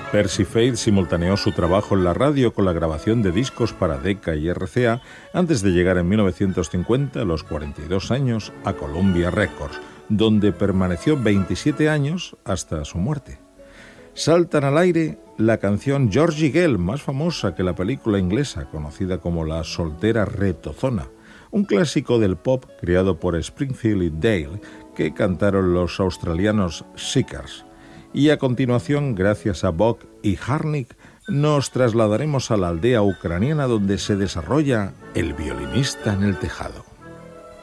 Percy Faith simultaneó su trabajo en la radio con la grabación de discos para Decca y RCA antes de llegar en 1950, a los 42 años, a Columbia Records, donde permaneció 27 años hasta su muerte. Saltan al aire la canción Georgie Gale, más famosa que la película inglesa conocida como La soltera retozona, un clásico del pop creado por Springfield y Dale que cantaron los australianos Seekers. Y a continuación, gracias a Buck y Harnick, nos trasladaremos a la aldea ucraniana donde se desarrolla El violinista en el tejado.